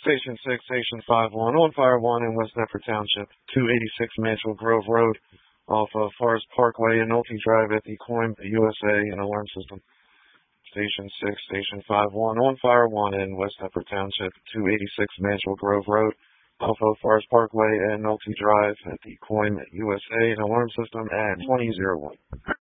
Station 6, Station 5-1, on fire 1 in West Deptford Township, 286 Mansfield Grove Road, off of Forest Parkway and Nolte Drive at the Coim, USA, an alarm system. Station 6, Station 5-1, on fire 1 in West Deptford Township, 286 Mansfield Grove Road, off of Forest Parkway and Nolte Drive at the Coim, USA, an alarm system at 2001.